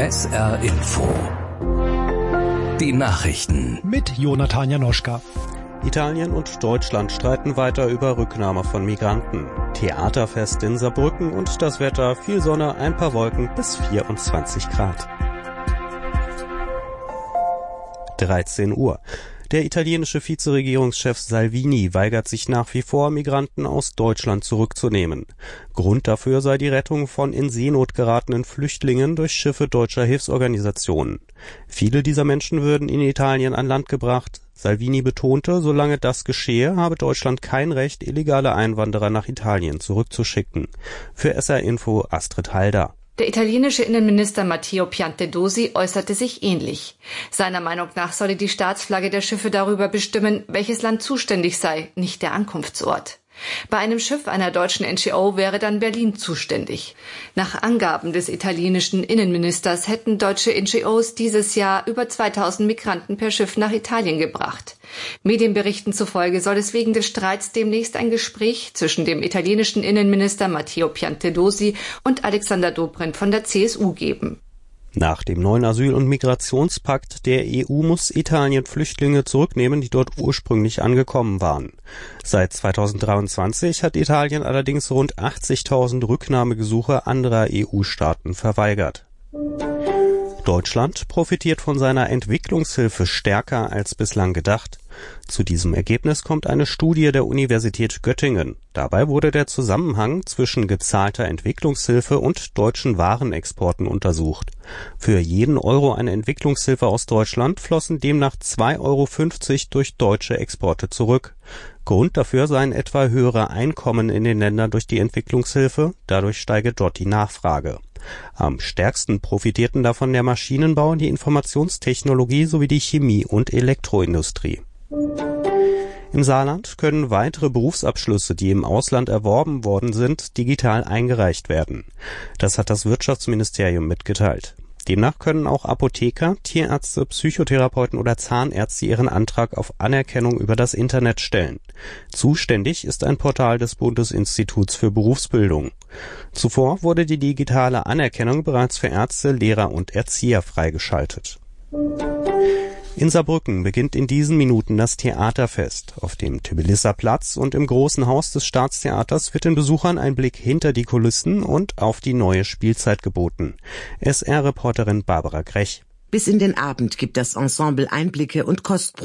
SR Info. Die Nachrichten mit Jonathan Janoschka. Italien und Deutschland streiten weiter über Rücknahme von Migranten. Theaterfest in Saarbrücken und das Wetter, viel Sonne, ein paar Wolken bis 24 Grad. 13 Uhr. Der italienische Vizeregierungschef Salvini weigert sich nach wie vor, Migranten aus Deutschland zurückzunehmen. Grund dafür sei die Rettung von in Seenot geratenen Flüchtlingen durch Schiffe deutscher Hilfsorganisationen. Viele dieser Menschen würden in Italien an Land gebracht. Salvini betonte, solange das geschehe, habe Deutschland kein Recht, illegale Einwanderer nach Italien zurückzuschicken. Für SR Info Astrid Halder. Der italienische Innenminister Matteo Piantedosi äußerte sich ähnlich. Seiner Meinung nach solle die Staatsflagge der Schiffe darüber bestimmen, welches Land zuständig sei, nicht der Ankunftsort. Bei einem Schiff einer deutschen NGO wäre dann Berlin zuständig. Nach Angaben des italienischen Innenministers hätten deutsche NGOs dieses Jahr über 2000 Migranten per Schiff nach Italien gebracht. Medienberichten zufolge soll es wegen des Streits demnächst ein Gespräch zwischen dem italienischen Innenminister Matteo Piantedosi und Alexander Dobrindt von der CSU geben. Nach dem neuen Asyl- und Migrationspakt der EU muss Italien Flüchtlinge zurücknehmen, die dort ursprünglich angekommen waren. Seit 2023 hat Italien allerdings rund 80.000 Rücknahmegesuche anderer EU-Staaten verweigert. Deutschland profitiert von seiner Entwicklungshilfe stärker als bislang gedacht. Zu diesem Ergebnis kommt eine Studie der Universität Göttingen. Dabei wurde der Zusammenhang zwischen gezahlter Entwicklungshilfe und deutschen Warenexporten untersucht. Für jeden Euro an Entwicklungshilfe aus Deutschland flossen demnach 2,50 Euro durch deutsche Exporte zurück. Grund dafür seien etwa höhere Einkommen in den Ländern durch die Entwicklungshilfe, dadurch steige dort die Nachfrage. Am stärksten profitierten davon der Maschinenbau, die Informationstechnologie sowie die Chemie- und Elektroindustrie. Im Saarland können weitere Berufsabschlüsse, die im Ausland erworben worden sind, digital eingereicht werden. Das hat das Wirtschaftsministerium mitgeteilt. Demnach können auch Apotheker, Tierärzte, Psychotherapeuten oder Zahnärzte ihren Antrag auf Anerkennung über das Internet stellen. Zuständig ist ein Portal des Bundesinstituts für Berufsbildung. Zuvor wurde die digitale Anerkennung bereits für Ärzte, Lehrer und Erzieher freigeschaltet. In Saarbrücken beginnt in diesen Minuten das Theaterfest. Auf dem Tbilisser Platz und im großen Haus des Staatstheaters wird den Besuchern ein Blick hinter die Kulissen und auf die neue Spielzeit geboten. SR-Reporterin Barbara Grech. Bis in den Abend gibt das Ensemble Einblicke und Kostproben